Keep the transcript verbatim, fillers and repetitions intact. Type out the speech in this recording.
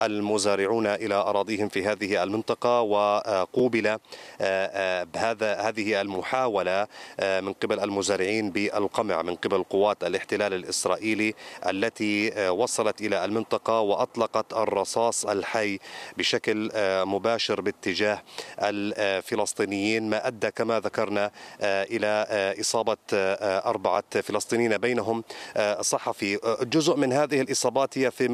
المزارعون إلى أراضيهم في هذه المنطقة، وقوبل بهذا هذه المحاولة من قبل المزارعين بالقمع من قبل قوات الاحتلال الإسرائيلي التي وصلت إلى المنطقة وأطلقت الرصاص الحي بشكل مباشر باتجاه الفلسطينيين، ما أدى كما ذكرنا إلى إصابة أربعة فلسطينيين بينهم صحفي. جزء من هذه الإصابات هي في